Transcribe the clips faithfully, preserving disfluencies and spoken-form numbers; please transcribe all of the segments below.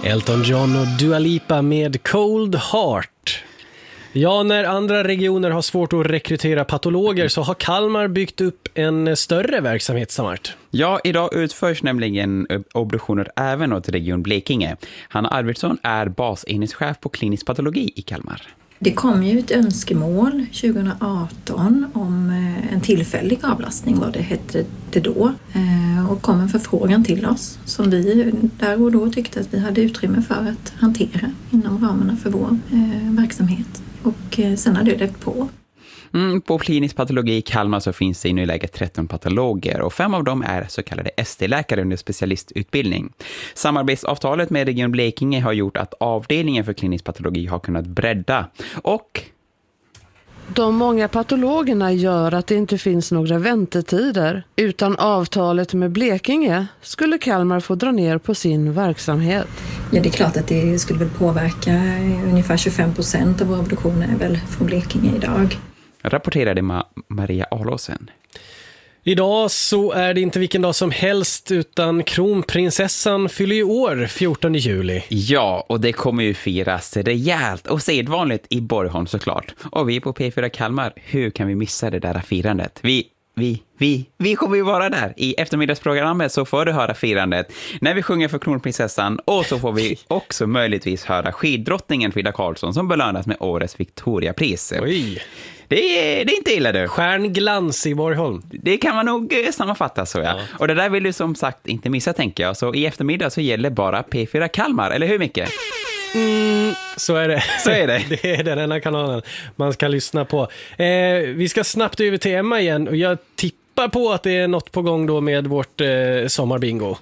Elton John och Dua Lipa med Cold Heart. Ja, när andra regioner har svårt att rekrytera patologer så har Kalmar byggt upp en större verksamhet, Samart. Ja, idag utförs nämligen obduktioner även åt Region Blekinge. Hanna Arvidsson är basenhetschef på klinisk patologi i Kalmar. Det kom ju ett önskemål tjugo arton om en tillfällig avlastning, vad det hette det då. Och kom en förfrågan till oss som vi där och då tyckte att vi hade utrymme för att hantera inom ramarna för vår verksamhet. Och sen hade det på. Mm, på klinisk patologi i Kalmar så finns det i nuläget tretton patologer och fem av dem är så kallade S T-läkare under specialistutbildning. Samarbetsavtalet med Region Blekinge har gjort att avdelningen för klinisk patologi har kunnat bredda och de många patologerna gör att det inte finns några väntetider. Utan avtalet med Blekinge skulle Kalmar få dra ner på sin verksamhet. Ja, det är klart att det skulle väl påverka ungefär tjugofem procent av våra obduktioner är väl från Blekinge idag. Rapporterade Ma- Maria Alåsen. Idag så är det inte vilken dag som helst utan kronprinsessan fyller i år fjortonde juli. Ja, och det kommer ju firas rejält och sedvanligt i Borgholm såklart. Och vi på P fyra Kalmar, hur kan vi missa det där firandet? Vi, vi, vi, vi kommer ju vara där. I eftermiddagsprogrammet så får du höra firandet när vi sjunger för kronprinsessan och så får vi också möjligtvis höra skiddrottningen Frida Karlsson som belönas med årets Victoriapris. Oj! Det är, det är inte illa du. Stjärnglans i Borgholm. Det kan man nog sammanfatta så ja. ja. Och det där vill du som sagt inte missa tänker jag. Så i eftermiddag så gäller bara P fyra Kalmar, eller hur mycket? Mm, så är det. Så är det. Det är den ena kanalen man ska lyssna på. Eh, vi ska snabbt över till Emma igen och jag tippar på att det är något på gång då med vårt eh, sommarbingo.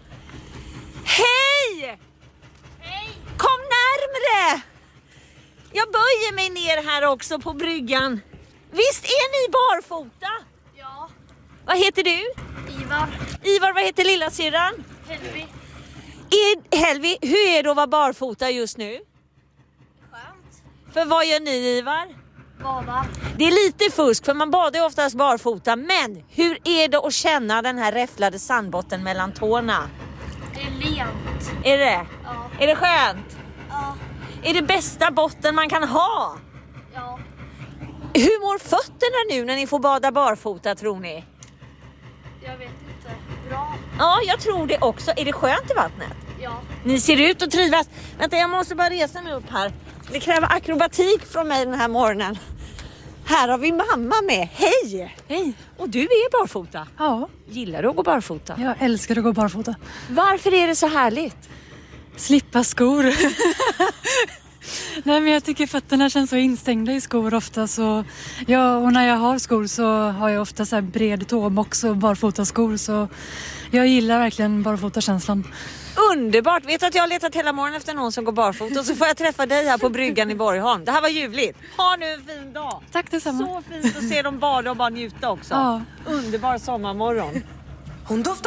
Hej! Hej! Kom närmre! Jag böjer mig ner här också på bryggan. Visst är ni barfota? Ja. Vad heter du? Ivar. Ivar, vad heter lilla syrran? Helvi. Är, Helvi, hur är det att vara barfota just nu? Skönt. För vad gör ni, Ivar? Badar. Det är lite fusk för man badar ju oftast barfota. Men hur är det att känna den här räfflade sandbotten mellan tårna? Det är lent. Är det? Ja. Är det skönt? Ja. Är det bästa botten man kan ha? Ja. Hur mår fötterna nu när ni får bada barfota, tror ni? Jag vet inte. Bra. Ja, jag tror det också. Är det skönt i vattnet? Ja. Ni ser ut att trivas. Vänta, jag måste bara resa mig upp här. Det kräver akrobatik från mig den här morgonen. Här har vi mamma med. Hej! Hej! Och du är barfota? Ja. Gillar du att gå barfota? Jag älskar att gå barfota. Varför är det så härligt? Slippa skor. Nej, men jag tycker fötterna känns så instängda i skor ofta. Så ja, och när jag har skor så har jag ofta så här bred tåbox och barfotaskor. Så jag gillar verkligen barfotakänslan. Underbart! Vet du att jag har letat hela morgonen efter någon som går barfota och så får jag träffa dig här på bryggan i Borgholm. Det här var ljuvligt. Ha nu en fin dag. Tack detsamma. Så fint att se dem bada och bara njuta också. Ja. Underbar sommarmorgon. Hon doftar